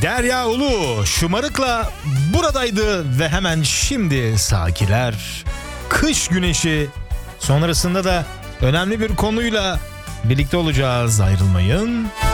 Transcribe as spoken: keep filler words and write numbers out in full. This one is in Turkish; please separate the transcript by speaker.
Speaker 1: Derya Ulu şımarıkla buradaydı ve hemen şimdi sakiler. Kış güneşi sonrasında da önemli bir konuyla birlikte olacağız, ayrılmayın.